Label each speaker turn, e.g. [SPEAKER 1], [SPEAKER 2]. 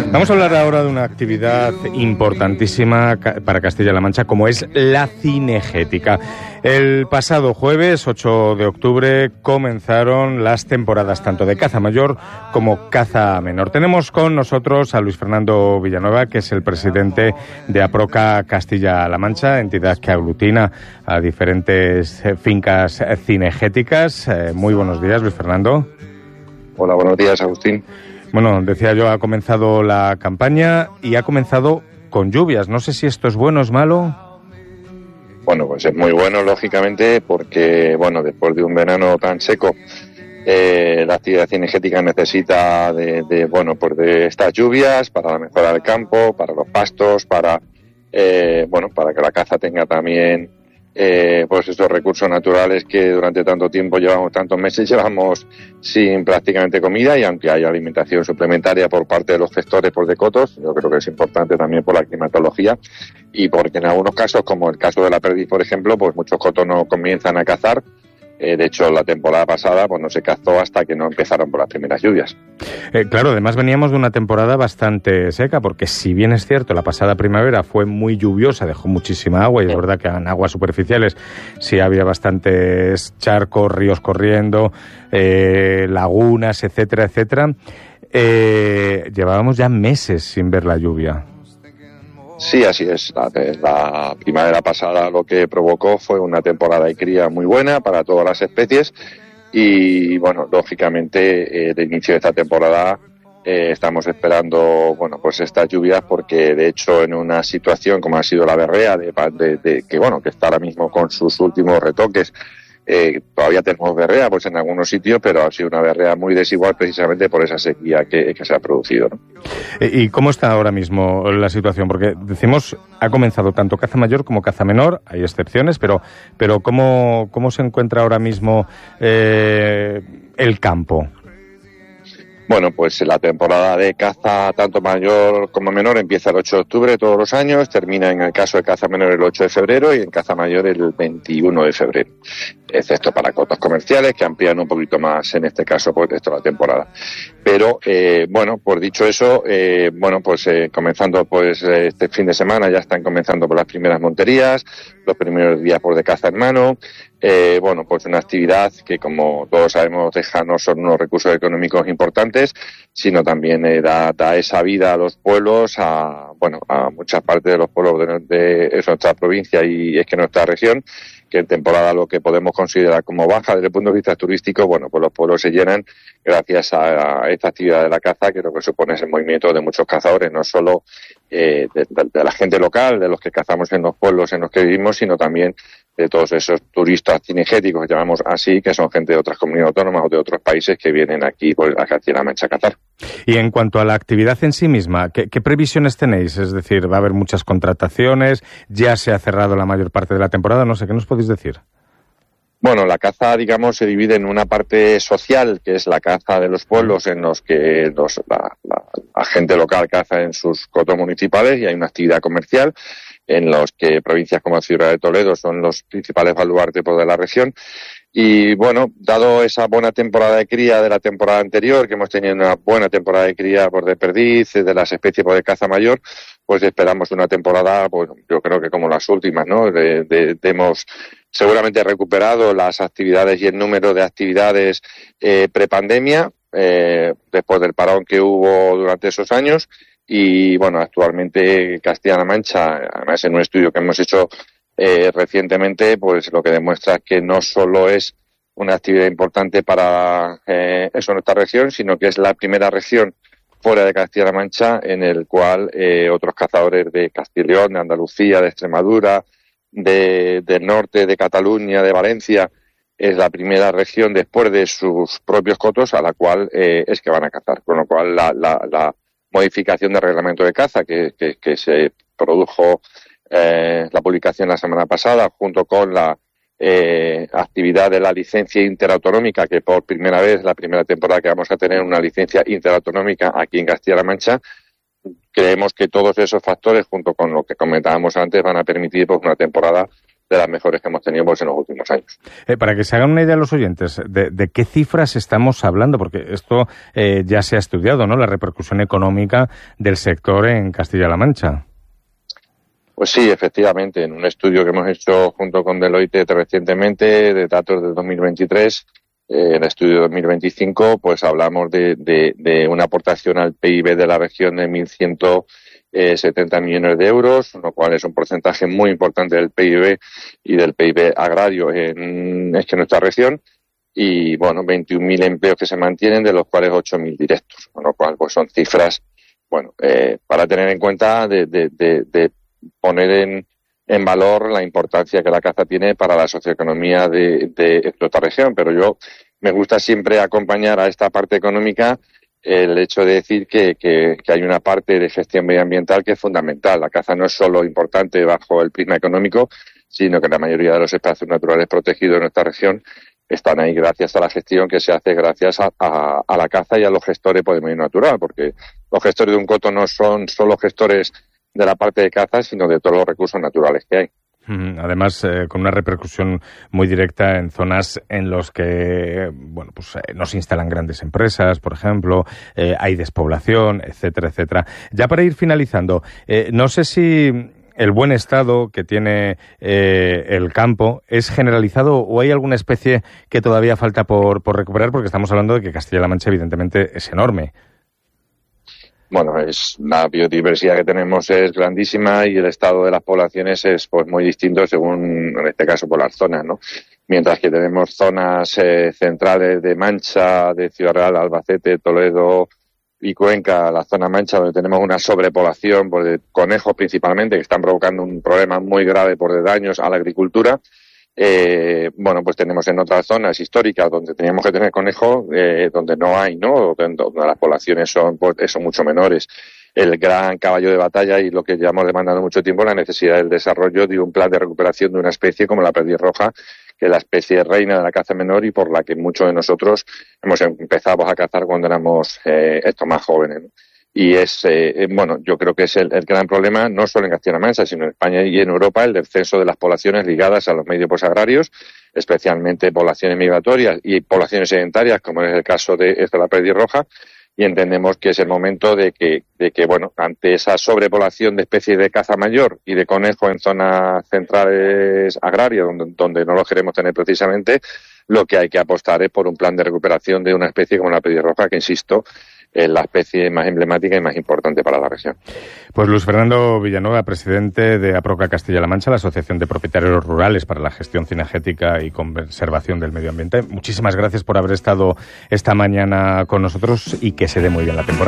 [SPEAKER 1] Vamos a hablar ahora de una actividad importantísima para Castilla-La Mancha, como es la cinegética. El pasado jueves, 8 de octubre, comenzaron las temporadas tanto de caza mayor como caza menor. Tenemos con nosotros a Luis Fernando Villanueva, que es el presidente de Aproca Castilla-La Mancha, entidad que aglutina a diferentes fincas cinegéticas. Muy buenos días, Luis Fernando.
[SPEAKER 2] Hola, buenos días, Agustín.
[SPEAKER 1] Bueno, decía yo, ha comenzado la campaña y ha comenzado con lluvias. No sé si esto es bueno o es malo.
[SPEAKER 2] Bueno, pues es muy bueno, lógicamente, porque, bueno, después de un verano tan seco, la actividad cinegética necesita de estas lluvias para la mejora del campo, para los pastos, para que la caza tenga también esos recursos naturales que durante tantos meses llevamos sin prácticamente comida, y aunque haya alimentación suplementaria por parte de los gestores por decotos, yo creo que es importante también por la climatología, y porque en algunos casos, como el caso de la perdiz, por ejemplo, pues muchos cotos no comienzan a cazar. De hecho, la temporada pasada pues no se cazó hasta que no empezaron por las primeras lluvias.
[SPEAKER 1] Claro, además veníamos de una temporada bastante seca, porque si bien es cierto, la pasada primavera fue muy lluviosa, dejó muchísima agua, y es verdad que en aguas superficiales sí había bastantes charcos, ríos corriendo, lagunas, etcétera, etcétera. Llevábamos ya meses sin ver la lluvia.
[SPEAKER 2] Sí, así es. La primavera pasada lo que provocó fue una temporada de cría muy buena para todas las especies, y bueno, lógicamente el inicio de esta temporada estamos esperando pues estas lluvias, porque de hecho en una situación como ha sido la berrea que está ahora mismo con sus últimos retoques, todavía tenemos berrea pues en algunos sitios, pero ha sido una berrea muy desigual precisamente por esa sequía que se ha producido, ¿no?
[SPEAKER 1] ¿Y cómo está ahora mismo la situación? Porque decimos, ha comenzado tanto caza mayor como caza menor, hay excepciones, pero ¿cómo se encuentra ahora mismo el campo?
[SPEAKER 2] Bueno, pues la temporada de caza tanto mayor como menor empieza el 8 de octubre todos los años, termina en el caso de caza menor el 8 de febrero y en caza mayor el 21 de febrero, excepto para cotos comerciales que amplían un poquito más en este caso pues de toda la temporada. Pero pues dicho eso, comenzando pues este fin de semana ya están comenzando por las primeras monterías, los primeros días por de caza en mano. Pues una actividad que, como todos sabemos, deja no solo unos recursos económicos importantes, sino también da esa vida a los pueblos, a muchas partes de los pueblos de nuestra provincia y es que nuestra región, que en temporada lo que podemos considerar como baja desde el punto de vista turístico, pues los pueblos se llenan gracias a esta actividad de la caza, que lo que supone es el movimiento de muchos cazadores, no solo de la gente local, de los que cazamos en los pueblos en los que vivimos, sino también de todos esos turistas cinegéticos, que llamamos así, que son gente de otras comunidades autónomas o de otros países que vienen aquí por la Castilla-La Mancha a cazar.
[SPEAKER 1] Y en cuanto a la actividad en sí misma, ¿qué previsiones tenéis? Es decir, ¿va a haber muchas contrataciones? ¿Ya se ha cerrado la mayor parte de la temporada? No sé, ¿qué nos podéis decir?
[SPEAKER 2] Bueno, la caza, digamos, se divide en una parte social, que es la caza de los pueblos en los que la gente local caza en sus cotos municipales, y hay una actividad comercial en los que provincias como Ciudad de Toledo son los principales baluartes de la región. Y bueno, dado esa buena temporada de cría de la temporada anterior, que hemos tenido una buena temporada de cría por de perdiz, de las especies por de caza mayor, pues esperamos una temporada, pues yo creo que como las últimas, ¿no? Hemos seguramente recuperado las actividades y el número de actividades prepandemia, después del parón que hubo durante esos años. Y bueno, actualmente Castilla-La Mancha, además en un estudio que hemos hecho recientemente, pues lo que demuestra es que no solo es una actividad importante para nuestra región, sino que es la primera región fuera de Castilla-La Mancha en el cual otros cazadores de Castilla y León, de Andalucía, de Extremadura, del norte, de Cataluña, de Valencia, es la primera región después de sus propios cotos a la cual es que van a cazar. Con lo cual la modificación del reglamento de caza que se produjo la publicación la semana pasada, junto con la actividad de la licencia interautonómica, que por primera vez, la primera temporada que vamos a tener una licencia interautonómica aquí en Castilla-La Mancha, creemos que todos esos factores, junto con lo que comentábamos antes, van a permitir pues una temporada de las mejores que hemos tenido pues, en los últimos años.
[SPEAKER 1] Para que se hagan una idea los oyentes, ¿de qué cifras estamos hablando? Porque esto ya se ha estudiado, ¿no? La repercusión económica del sector en Castilla-La Mancha.
[SPEAKER 2] Pues sí, efectivamente, en un estudio que hemos hecho junto con Deloitte recientemente, de datos de 2023, el estudio de 2025, pues hablamos de una aportación al PIB de la región de 1.170 millones de euros, lo cual es un porcentaje muy importante del PIB y del PIB agrario en nuestra región. Y, bueno, 21.000 empleos que se mantienen, de los cuales 8.000 directos, con lo cual pues son cifras, bueno, para tener en cuenta de poner en valor la importancia que la caza tiene para la socioeconomía de nuestra región. Pero yo me gusta siempre acompañar a esta parte económica el hecho de decir que hay una parte de gestión medioambiental que es fundamental. La caza no es solo importante bajo el prisma económico, sino que la mayoría de los espacios naturales protegidos de nuestra región están ahí gracias a la gestión que se hace gracias a la caza y a los gestores por el medio natural, porque los gestores de un coto no son solo gestores de la parte de caza, sino de todos los recursos naturales que hay.
[SPEAKER 1] Además, con una repercusión muy directa en zonas en los que, bueno, pues no se instalan grandes empresas, por ejemplo, hay despoblación, etcétera, etcétera. Ya para ir finalizando, no sé si el buen estado que tiene el campo es generalizado o hay alguna especie que todavía falta por recuperar, porque estamos hablando de que Castilla-La Mancha evidentemente es enorme.
[SPEAKER 2] Bueno, la biodiversidad que tenemos es grandísima y el estado de las poblaciones es pues muy distinto según, en este caso, por las zonas, ¿no? Mientras que tenemos zonas centrales de Mancha, de Ciudad Real, Albacete, Toledo y Cuenca, la zona Mancha, donde tenemos una sobrepoblación pues, de conejos principalmente, que están provocando un problema muy grave por de daños a la agricultura. Bueno, pues tenemos en otras zonas históricas donde teníamos que tener conejos, donde no hay, ¿no? Donde las poblaciones son mucho menores. El gran caballo de batalla y lo que llevamos demandando mucho tiempo, la necesidad del desarrollo de un plan de recuperación de una especie como la pelirroja, que es la especie reina de la caza menor y por la que muchos de nosotros hemos empezado a cazar cuando éramos estos más jóvenes, ¿no? Y bueno, yo creo que es el gran problema, no solo en Castilla-La Mancha, sino en España y en Europa, el descenso de las poblaciones ligadas a los medios posagrarios, especialmente poblaciones migratorias y poblaciones sedentarias, como es el caso de la pelirroja, y entendemos que es el momento de que, bueno, ante esa sobrepoblación de especies de caza mayor y de conejo en zonas centrales agrarias, donde no los queremos tener precisamente, lo que hay que apostar es por un plan de recuperación de una especie como la pelirroja, que, insisto, es la especie más emblemática y más importante para la región.
[SPEAKER 1] Pues Luis Fernando Villanueva, presidente de APROCA Castilla-La Mancha, la Asociación de Propietarios Rurales para la Gestión Cinegética y Conservación del Medio Ambiente. Muchísimas gracias por haber estado esta mañana con nosotros y que se dé muy bien la temporada.